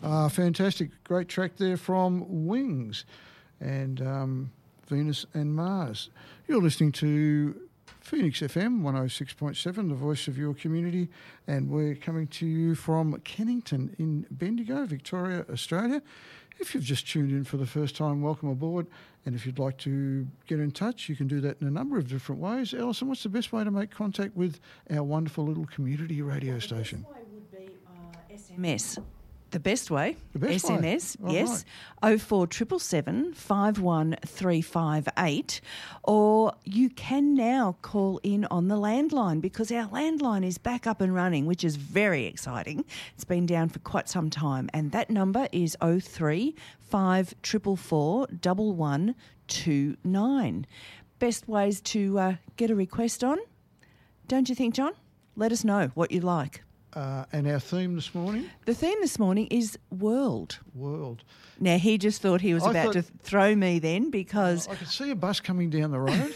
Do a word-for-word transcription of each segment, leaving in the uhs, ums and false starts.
Ah, fantastic. Great track there from Wings and um, Venus and Mars. You're listening to Phoenix F M one oh six point seven, the voice of your community, and we're coming to you from Kennington in Bendigo, Victoria, Australia. If you've just tuned in for the first time, welcome aboard. And if you'd like to get in touch, you can do that in a number of different ways. Alison, what's the best way to make contact with our wonderful little community radio well, station? The best way would be uh, S M S. The best way, the best S M S, way. yes, oh four seven seven, five one three five eight, or you can now call in on the landline because our landline is back up and running, which is very exciting. It's been down for quite some time, and that number is oh three five four four four one one two nine. Best ways to uh, get a request on, don't you think, John? Let us know what you like. Uh, and our theme this morning? The theme this morning is world. World. Now, he just thought he was I about thought, to throw me then because... I could see a bus coming down the road.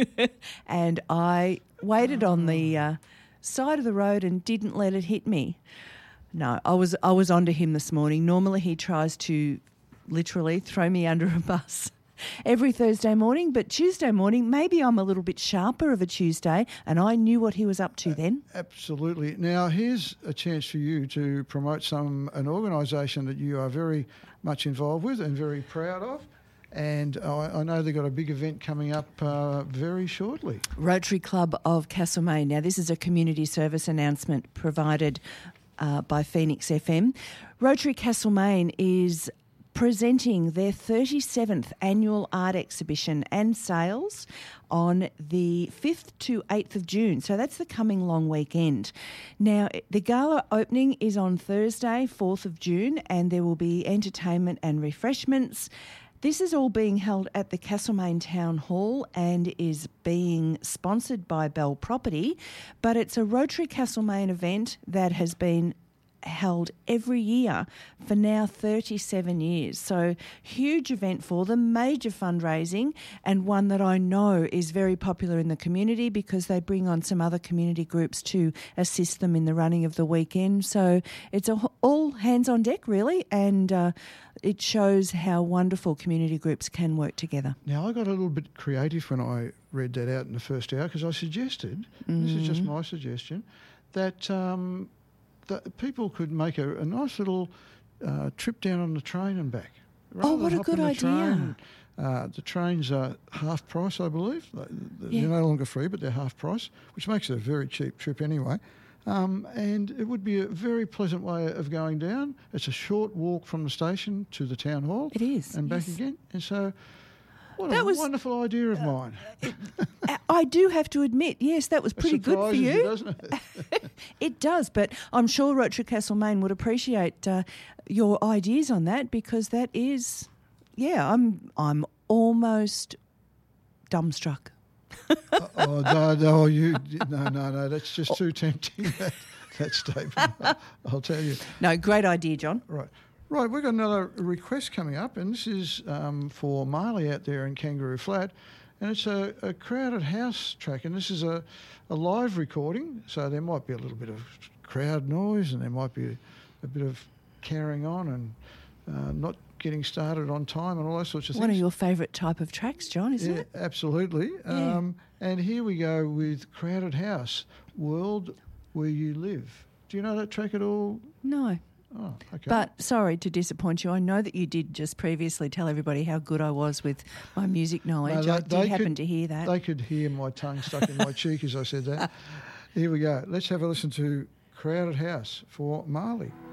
and I waited oh. on the uh, side of the road and didn't let it hit me. No, I was, I was onto him this morning. Normally he tries to literally throw me under a bus every Thursday morning, but Tuesday morning, maybe I'm a little bit sharper of a Tuesday, and I knew what he was up to then. Uh, absolutely. Now, here's a chance for you to promote some an organisation that you are very much involved with and very proud of, and I, I know they've got a big event coming up uh, very shortly. Rotary Club of Castlemaine. Now, this is a community service announcement provided uh, by Phoenix F M. Rotary Castlemaine is presenting their thirty-seventh annual art exhibition and sales on the fifth to eighth of June. So that's the coming long weekend. Now, the gala opening is on Thursday, fourth of June, and there will be entertainment and refreshments. This is all being held at the Castlemaine Town Hall and is being sponsored by Bell Property, but it's a Rotary Castlemaine event that has been held every year for now thirty-seven years. So huge event for them, major fundraising, and one that I know is very popular in the community because they bring on some other community groups to assist them in the running of the weekend. So it's a, all hands on deck really, and uh, it shows how wonderful community groups can work together. Now, I got a little bit creative when I read that out in the first hour because I suggested, mm. this is just my suggestion, that um, that people could make a, a nice little uh, trip down on the train and back. Rather oh, what a good idea. Train, uh, the trains are half price, I believe. They're yeah. no longer free, but they're half price, which makes it a very cheap trip anyway. Um, and it would be a very pleasant way of going down. It's a short walk from the station to the town hall. It is. And back yes. again. And so... What that a was, wonderful idea of mine. Uh, it, I do have to admit, yes, that was pretty good for you. you doesn't it? It does, but I'm sure Rotary Castlemaine would appreciate uh, your ideas on that because that is, yeah, I'm I'm almost dumbstruck. oh, oh no, no, you no, no, no, that's just too tempting. That, that statement, I'll tell you. No, great idea, John. Right. Right, we've got another request coming up, and this is um, for Marley out there in Kangaroo Flat, and it's a, a crowded house track, and this is a, a live recording, so there might be a little bit of crowd noise, and there might be a, a bit of carrying on and uh, not getting started on time and all those sorts of things. One of your favourite type of tracks, John, isn't yeah, it? Absolutely. Yeah. Um, and here we go with Crowded House, World Where You Live. Do you know that track at all? No. Oh, okay. But sorry to disappoint you. I know that you did just previously tell everybody how good I was with my music knowledge. No, I they, did they happen could, to hear that. They could hear my tongue stuck in my cheek as I said that. Here we go. Let's have a listen to Crowded House for Marley.